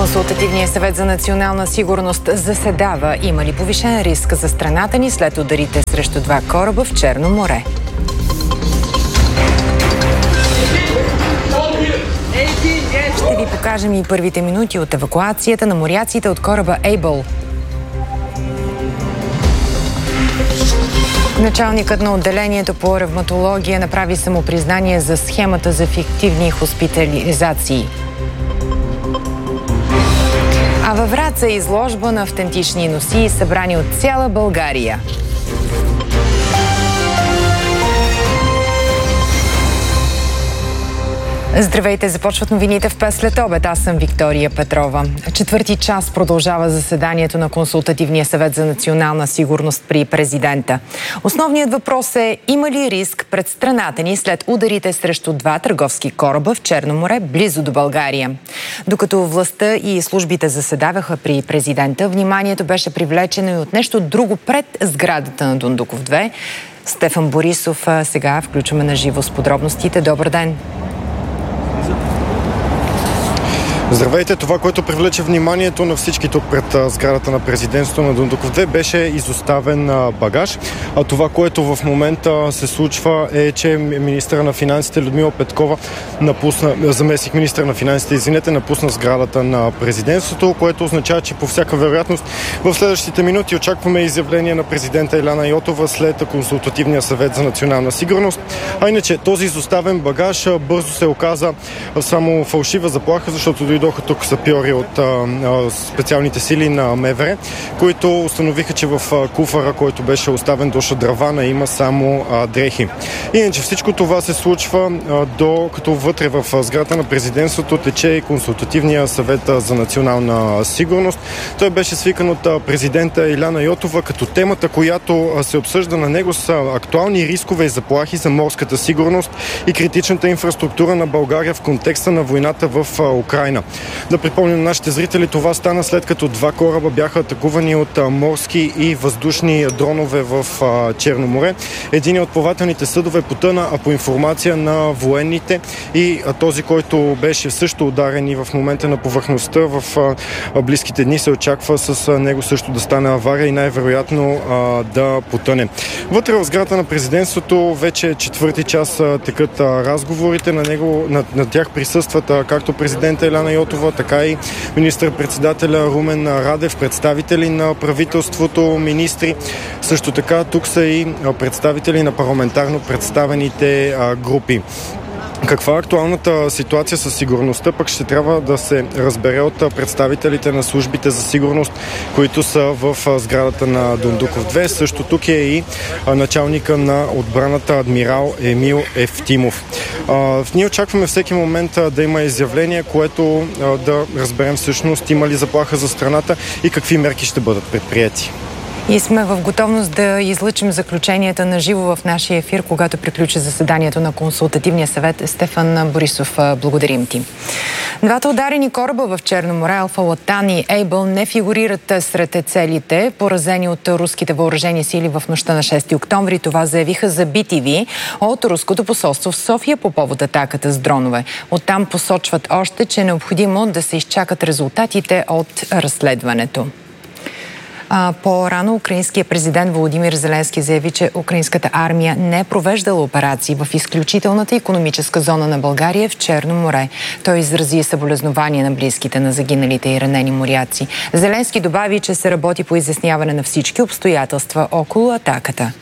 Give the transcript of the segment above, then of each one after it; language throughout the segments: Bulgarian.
Консултативният съвет за национална сигурност заседава. Има ли повишен риск за страната ни след ударите срещу 2 кораба в Черно море? Ще ви покажем и първите минути от евакуацията на моряците от кораба Able. Началникът на отделението по ревматология направи самопризнание за схемата за фиктивни хоспитализации. А във Враца е изложба на автентични носии, събрани от цяла България. Здравейте, започват новините в 5 след обед. Аз съм Виктория Петрова. 4 час продължава заседанието на Консултативния съвет за национална сигурност при президента. Основният въпрос е: има ли риск пред страната ни след ударите срещу 2 търговски кораба в Черно море, близо до България? Докато властта и службите заседаваха при президента, вниманието беше привлечено и от нещо друго пред сградата на Дондуков 2. Стефан Борисов сега включваме на живо с подробностите. Добър ден! Здравейте! Това, което привлече вниманието на всички тук пред сградата на президентството на Дондуков 2, беше изоставен багаж. А това, което в момента се случва, е, че министъра на финансите Людмила Петкова заместник министър на финансите, напусна сградата на президентството, което означава, че по всяка вероятност в следващите минути очакваме изявление на президента Илияна Йотова след Консултативния съвет за национална сигурност. А иначе този изоставен багаж бързо се оказа само фалшива заплаха, защото дойдоха тук сапьори от специалните сили на МВР, които установиха, че в куфара, който беше оставен до шадравана, има само дрехи. Иначе всичко това се случва докато вътре в сградата на президентството тече и Консултативния съвет за национална сигурност. Той беше свикан от президента Илияна Йотова, като темата, която се обсъжда на него, са актуални рискове и заплахи за морската сигурност и критичната инфраструктура на България в контекста на войната в Украйна. Да припомним на нашите зрители, това стана след като 2 кораба бяха атакувани от морски и въздушни дронове в Черно море. Един от плавателните съдове потъна, а по информация на военните и този, който беше също ударен и в момента на повърхността, в близките дни се очаква с него също да стане авария и най-вероятно да потъне. Вътре в сградата на президентството вече 4 час текат разговорите. На тях присъстват както президента Илияна Йотова, така и министър-председателя Румен Радев, представители на правителството, министри. Също така тук са и представители на парламентарно представените групи. Каква е актуалната ситуация със сигурността, пък ще трябва да се разбере от представителите на службите за сигурност, които са в сградата на Дондуков 2. Също тук е и началника на отбраната адмирал Емил Евтимов. Ние очакваме всеки момент да има изявление, което да разберем всъщност има ли заплаха за страната и какви мерки ще бъдат предприети. И сме в готовност да излъчим заключенията на живо в нашия ефир, когато приключи заседанието на Консултативния съвет. Стефан Борисов, благодарим ти. 2 ударени кораба в Черно море, Алфа Латан и Ейбъл, не фигурират сред целите, поразени от руските въоръжени сили в нощта на 6 октомври. Това заявиха за BTV от руското посолство в София по повод атаката с дронове. Оттам посочват още, че е необходимо да се изчакат резултатите от разследването. По-рано украинският президент Володимир Зеленски заяви, че украинската армия не е провеждала операции в изключителната икономическа зона на България в Черно море. Той изрази съболезнования на близките на загиналите и ранени моряци. Зеленски добави, че се работи по изясняване на всички обстоятелства около атаката.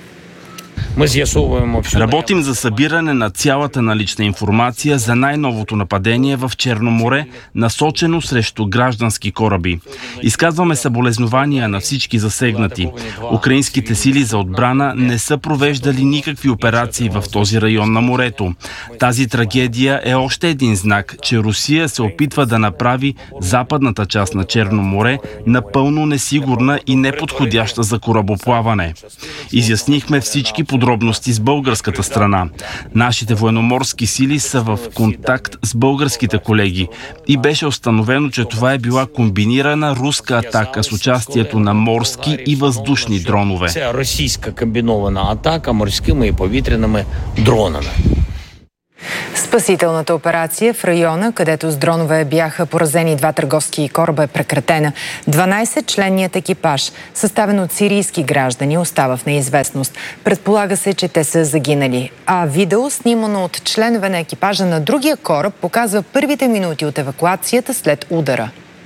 Работим за събиране на цялата налична информация за най-новото нападение в Черно море, насочено срещу граждански кораби. Изказваме съболезнования на всички засегнати. Украинските сили за отбрана не са провеждали никакви операции в този район на морето. Тази трагедия е още един знак, че Русия се опитва да направи западната част на Черно море напълно несигурна и неподходяща за корабоплаване. Изяснихме всички подробности с българската страна. Нашите военноморски сили са в контакт с българските колеги и беше установено, че това е била комбинирана руска атака с участието на морски и въздушни дронове. Це російська комбінована атака морськими і повітряними дронами. Спасителната операция в района, където с дронове бяха поразени 2 търговски кораба, е прекратена. 12-членният екипаж, съставен от сирийски граждани, остава в неизвестност. Предполага се, че те са загинали. А видео, снимано от членове на екипажа на другия кораб, показва първите минути от евакуацията след удара.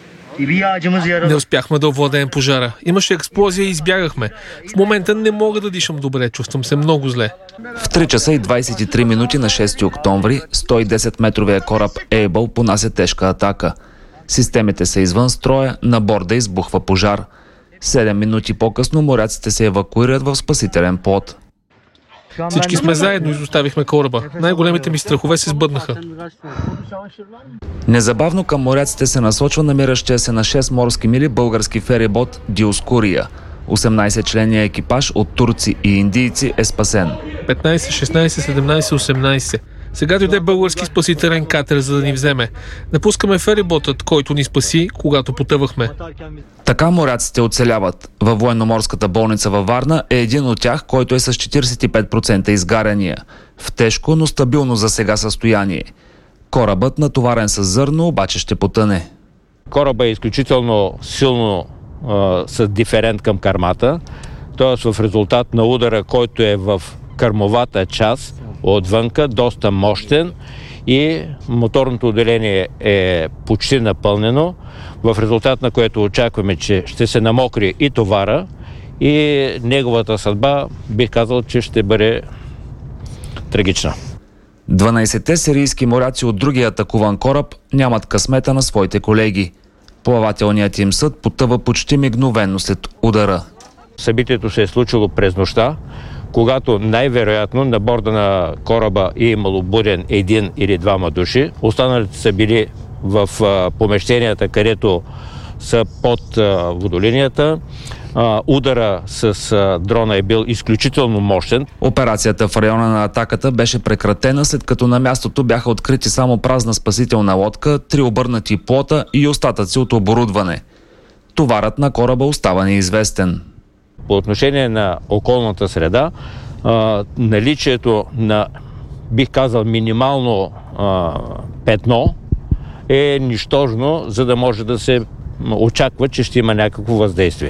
Не успяхме да овладеем пожара. Имаше експлозия и избягахме. В момента не мога да дишам добре, чувствам се много зле. В 3 часа и 23 минути на 6 октомври 110-метровия кораб Ейбъл понася тежка атака. Системите са извън строя, на борда избухва пожар. 7 минути по-късно моряците се евакуират в спасителен плот. Всички сме заедно, изоставихме кораба. Най-големите ми страхове се сбъднаха. Незабавно към моряците се насочва намиращия се на 6 морски мили български ферибот Диоскурия. 18-членния екипаж от турци и индийци е спасен. 15, 16, 17, 18. Сега дойде български спасителен катер, за да ни вземе. Напускаме фериботът, който ни спаси, когато потъвахме. Така моряците оцеляват. Във военноморската болница във Варна е един от тях, който е с 45% изгаряния. В тежко, но стабилно за сега състояние. Корабът, натоварен с зърно, обаче ще потъне. Корабът е изключително силно с диферент към кърмата, т.е. в резултат на удара, който е в кърмовата част отвънка, доста мощен, и моторното отделение е почти напълнено, в резултат на което очакваме, че ще се намокри и товара, и неговата съдба, бих казал, че ще бъде трагична. 12-те сирийски моряци от другия атакуван кораб нямат късмета на своите колеги. Плавателният им съд потъва почти мигновено след удара. Събитието се е случило през нощта, когато най-вероятно на борда на кораба е имало буден 1 или 2 души. Останалите са били в помещенията, където са под водолинията. Удара с дрона е бил изключително мощен. Операцията в района на атаката беше прекратена, след като на мястото бяха открити само празна спасителна лодка, 3 обърнати плота и остатъци от оборудване. Товарът на кораба остава неизвестен. По отношение на околната среда, наличието на, бих казал, минимално петно е нищожно, за да може да се очаква, че ще има някакво въздействие.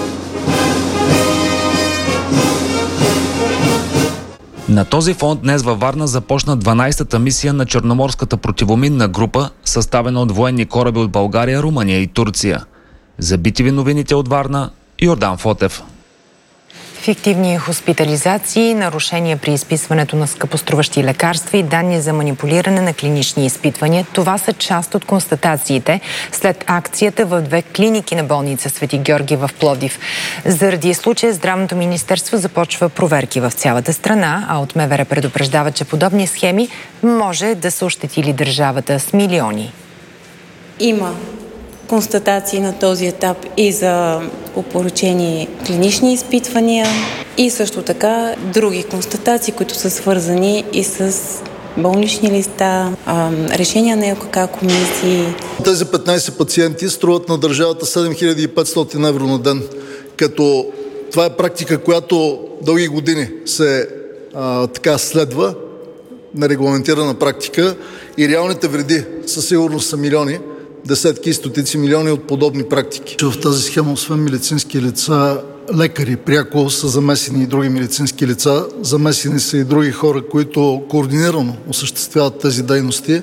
На този фон днес във Варна започна 12-та мисия на Черноморската противоминна група, съставена от военни кораби от България, Румъния и Турция. За BTV новините от Варна, Йордан Фотев. Фиктивни хоспитализации, нарушения при изписването на скъпоструващи лекарства и данни за манипулиране на клинични изпитвания. Това са част от констатациите след акцията в 2 клиники на болница Свети Георги в Пловдив. Заради случая Здравното министерство започва проверки в цялата страна, а от МВР предупреждава, че подобни схеми може да са ощетили държавата с милиони. Има констатации на този етап и за опорочени клинични изпитвания, и също така други констатации, които са свързани и с болнични листа, решения на ЛКК комисии. Тези 15 пациенти струват на държавата 7500 евро на ден, като това е практика, която дълги години се следва, нерегламентирана практика, и реалните вреди със сигурност са милиони, десетки и стотици милиони от подобни практики. В тази схема, освен медицински лица, лекари пряко са замесени и други медицински лица, замесени са и други хора, които координирано осъществяват тези дейности.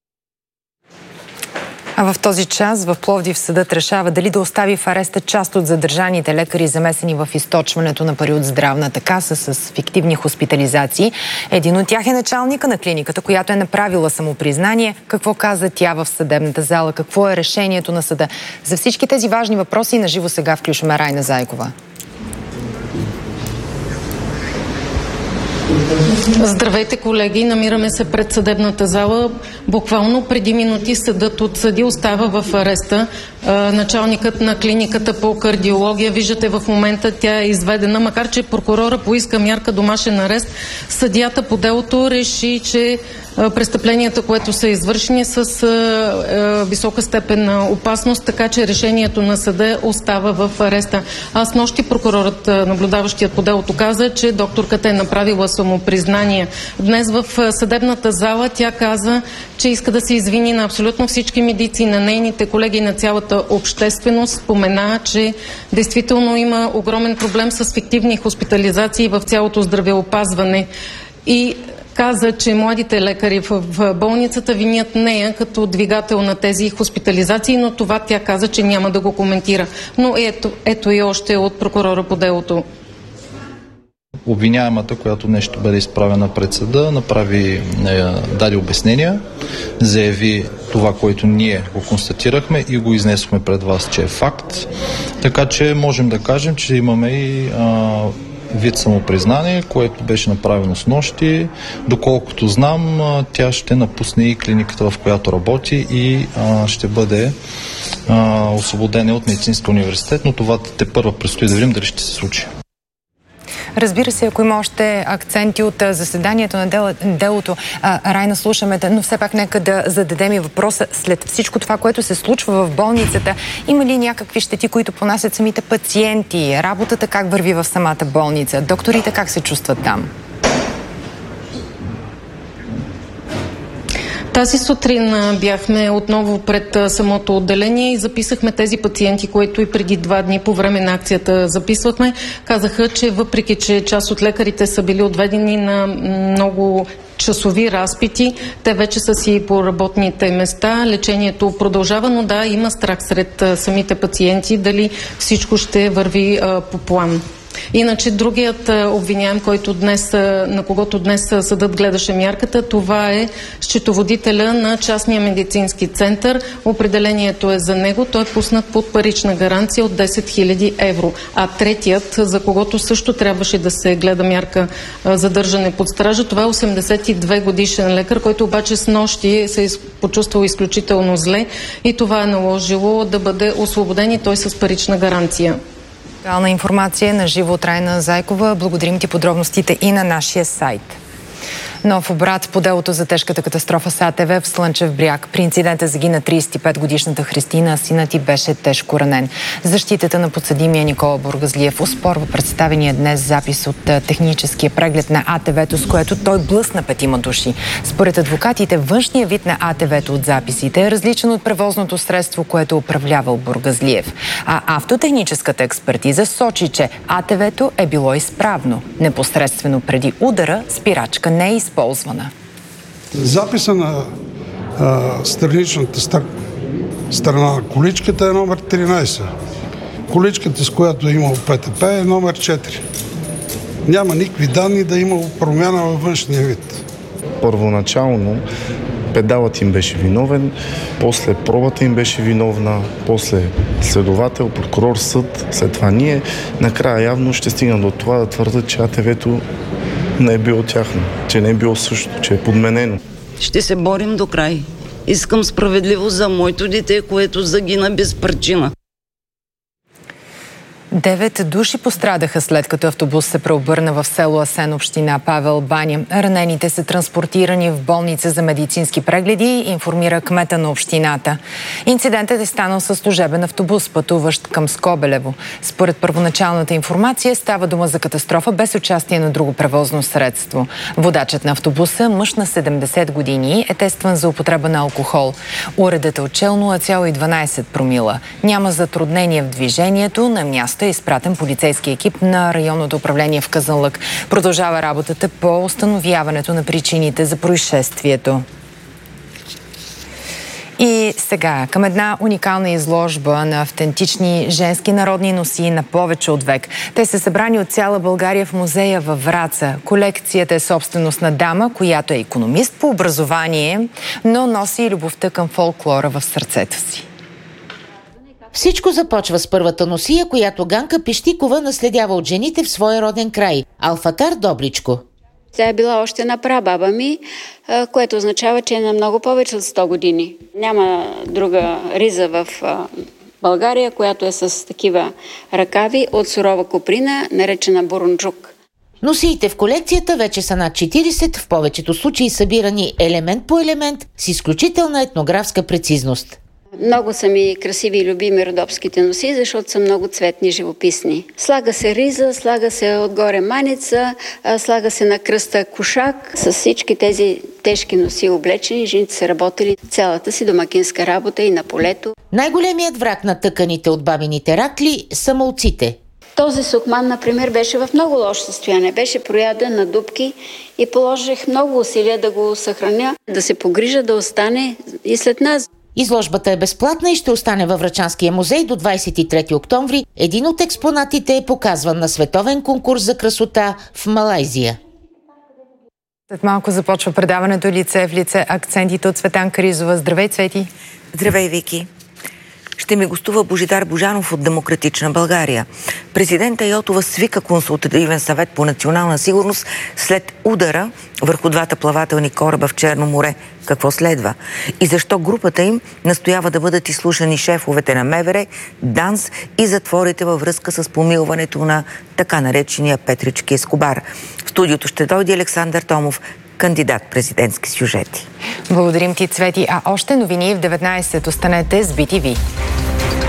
А в този час в Пловдив съдът решава дали да остави в ареста част от задържаните лекари, замесени в източването на пари от здравната каса с фиктивни хоспитализации. Един от тях е началника на клиниката, която е направила самопризнание. Какво каза тя в съдебната зала? Какво е решението на съда? За всички тези важни въпроси наживо сега включваме Райна Зайкова. Здравейте, колеги! Намираме се пред съдебната зала. Буквално преди минути съдът отсъди, остава в ареста началникът на клиниката по кардиология. Виждате, в момента тя е изведена, макар че прокурора поиска мярка домашен арест. Съдията по делото реши, че престъпленията, които са извършени с висока степен на опасност, така че решението на съда остава в ареста. Аз нощи прокурорът, наблюдаващият по делото, каза, че докторката е направила самопризнание. Днес в съдебната зала тя каза, че иска да се извини на абсолютно всички медици, на нейните колеги и на цялата общественост. Спомена, че действително има огромен проблем с фиктивни хоспитализации в цялото здравеопазване. И каза, че младите лекари в болницата винят нея като двигател на тези хоспитализации, но това тя каза, че няма да го коментира. Но ето и още от прокурора по делото. Обвиняемата, която днес ще бъде изправена пред съда, даде обяснения, заяви това, което ние го констатирахме и го изнесохме пред вас, че е факт. Така че можем да кажем, че имаме и вид самопризнание, което беше направено с нощи. Доколкото знам, тя ще напусне и клиниката, в която работи и ще бъде освободена от Медицинския университет, но това тепърва предстои да видим дали ще се случи. Разбира се, ако има още акценти от заседанието на делото, Райна, слушаме, но все пак нека да зададем и въпроса. След всичко това, което се случва в болницата, има ли някакви щети, които понасят самите пациенти? Работата как върви в самата болница? Докторите как се чувстват там? Тази сутрин бяхме отново пред самото отделение и записахме тези пациенти, които и преди 2 дни по време на акцията записвахме. Казаха, че въпреки, че част от лекарите са били отведени на много часови разпити, те вече са си по работните места. Лечението продължава, но да, има страх сред самите пациенти дали всичко ще върви по план. Иначе другият обвиняем, на когото днес съдът гледаше мярката, това е счетоводителя на частния медицински център. Определението е за него. Той е пуснат под парична гаранция от 10 000 евро. А третият, за когото също трябваше да се гледа мярка задържане под стража, това е 82 годишен лекар, който обаче с нощи се е почувствал изключително зле и това е наложило да бъде освободен и той с парична гаранция. Актуална информация на живо от Райна Зайкова. Благодарим ти подробностите и на нашия сайт. Нов обрат по делото за тежката катастрофа с АТВ в Слънчев бряг. При инцидента загина 35-годишната Христина, а синът й беше тежко ранен. Защитата на подсъдимия Никола Бургазлиев оспорва представения днес запис от техническия преглед на АТВ-то, с което той блъсна 5 души. Според адвокатите, външният вид на АТВ-то от записите е различен от превозното средство, което управлявал Бургазлиев. А автотехническата експертиза сочи, че АТВ-то е било изправно. Непосредствено преди удара спирачка не е използвана. Записа на страничната страна на количката е номер 13. Количката, с която е имало ПТП, е номер 4. Няма никакви данни да е имало промяна във външния вид. Първоначално педалът им беше виновен, после пробата им беше виновна, после следовател, прокурор, съд, след това ние. Накрая явно ще стигна до това да твърдят, че АТВ-то не е било тяхно, че не е било също, че е подменено. Ще се борим до край. Искам справедливост за моето дете, което загина без причина. 9 души пострадаха след като автобус се преобърна в село Асен, община Павел баня. Ранените са транспортирани в болница за медицински прегледи, информира кмета на общината. Инцидентът е станал със служебен автобус, пътуващ към Скобелево. Според първоначалната информация става дума за катастрофа без участие на друго превозно средство. Водачът на автобуса, мъж на 70 години, е тестван за употреба на алкохол. Уредът е отчел 0,12 промила. Няма затруднение в движението. На място е изпратен полицейски екип на районното управление в Казанлък. Продължава работата по установяването на причините за происшествието. И сега към една уникална изложба на автентични женски народни носии на повече от век. Те са събрани от цяла България в музея във Враца. Колекцията е собственост на дама, която е икономист по образование, но носи и любовта към фолклора в сърцето си. Всичко започва с първата носия, която Ганка Пищикова наследява от жените в своя роден край – Алфатар Добричко. Тя е била още на прабаба ми, което означава, че е на много повече от 100 години. Няма друга риза в България, която е с такива ръкави от сурова коприна, наречена бурунджук. Носиите в колекцията вече са над 40, в повечето случаи събирани елемент по елемент с изключителна етнографска прецизност. Много са ми красиви и любими родопските носи, защото са много цветни, живописни. Слага се риза, слага се отгоре маница, слага се на кръста кушак. С всички тези тежки носи облечени, жените са работили цялата си домакинска работа и на полето. Най-големият враг на тъканите от бабините ракли са молците. Този сукман, например, беше в много лошо състояние. Беше прояден на дупки и положих много усилия да го съхраня, да се погрижа да остане и след нас. Изложбата е безплатна и ще остане във Врачанския музей до 23 октомври. Един от експонатите е показван на световен конкурс за красота в Малайзия. След малко започва предаването лице в лице, акцентите от Цветанка Ризова. Здравей, Цвети! Здравей, Вики! Ще ми гостува Божидар Божанов от Демократична България. Президента Йотова свика консултативен съвет по национална сигурност след удара върху двата плавателни кораба в Черно море. Какво следва? И защо групата им настоява да бъдат изслушани шефовете на МВР, ДАНС и затворите във връзка с помилването на така наречения Петрички Ескобар? В студиото ще дойде Александър Томов, кандидат президентски сюжети. Благодарим ти, Цвети. А още новини в 19. Останете с BTV.